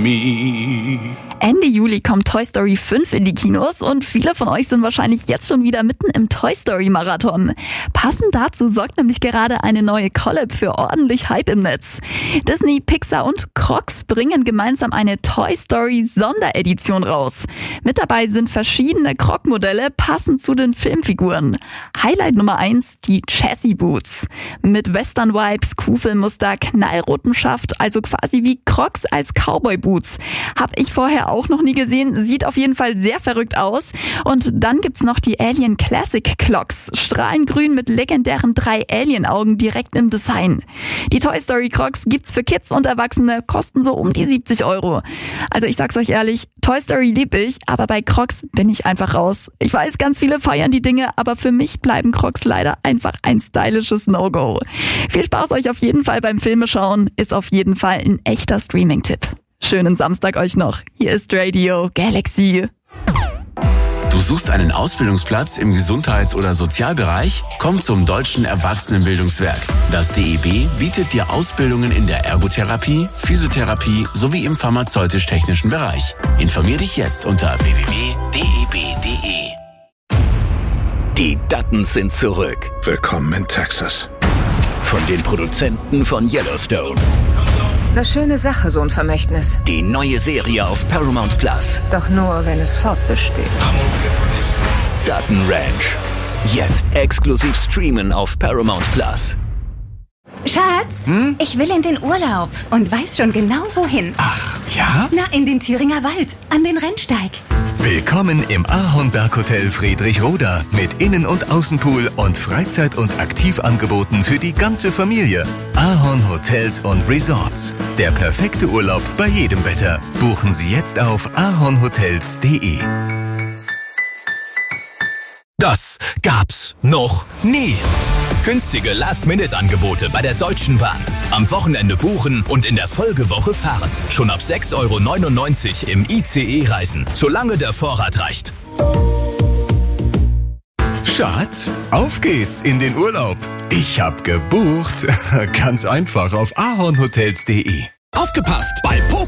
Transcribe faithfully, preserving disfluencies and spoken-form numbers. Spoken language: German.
me. Ende Juli kommt Toy Story fünf in die Kinos und viele von euch sind wahrscheinlich jetzt schon wieder mitten im Toy Story Marathon. Passend dazu sorgt nämlich gerade eine neue Collab für ordentlich Hype im Netz. Disney, Pixar und Crocs bringen gemeinsam eine Toy Story Sonderedition raus. Mit dabei sind verschiedene Croc-Modelle passend zu den Filmfiguren. Highlight Nummer eins, die Chassis Boots. Mit Western-Vibes, Kugelmuster, knallrotem Schaft, also quasi wie Crocs als Cowboy-Boots. Hab ich vorher auch noch nie gesehen, sieht auf jeden Fall sehr verrückt aus. Und dann gibt's noch die Alien Classic Clocks, strahlengrün mit legendären drei Alien-Augen direkt im Design. Die Toy Story Crocs gibt's für Kids und Erwachsene, kosten so um die siebzig Euro. Also ich sag's euch ehrlich, Toy Story lieb ich, aber bei Crocs bin ich einfach raus. Ich weiß, ganz viele feiern die Dinge, aber für mich bleiben Crocs leider einfach ein stylisches No-Go. Viel Spaß euch auf jeden Fall beim Filmeschauen, ist auf jeden Fall ein echter Streaming-Tipp. Schönen Samstag euch noch. Hier ist Radio Galaxy. Du suchst einen Ausbildungsplatz im Gesundheits- oder Sozialbereich? Komm zum Deutschen Erwachsenenbildungswerk. Das D E B bietet dir Ausbildungen in der Ergotherapie, Physiotherapie sowie im pharmazeutisch-technischen Bereich. Informier dich jetzt unter w w w punkt d e b punkt d e. Die Duttons sind zurück. Willkommen in Texas. Von den Produzenten von Yellowstone. Eine schöne Sache, so ein Vermächtnis. Die neue Serie auf Paramount Plus. Doch nur, wenn es fortbesteht. Dutton Ranch. Jetzt exklusiv streamen auf Paramount Plus. Schatz, Hm? ich will in den Urlaub und weiß schon genau wohin. Ach, ja? Na, in den Thüringer Wald, an den Rennsteig. Willkommen im Ahornberg-Hotel Friedrichroda mit Innen- und Außenpool und Freizeit- und Aktivangeboten für die ganze Familie. Ahorn Hotels und Resorts. Der perfekte Urlaub bei jedem Wetter. Buchen Sie jetzt auf ahornhotels punkt de. Das gab's noch nie. Günstige Last-Minute-Angebote bei der Deutschen Bahn. Am Wochenende buchen und in der Folgewoche fahren. Schon ab sechs Euro neunundneunzig im I C E-Reisen, solange der Vorrat reicht. Schatz, auf geht's in den Urlaub. Ich hab gebucht. Ganz einfach auf ahornhotels punkt de. Aufgepasst! Bei Pokémon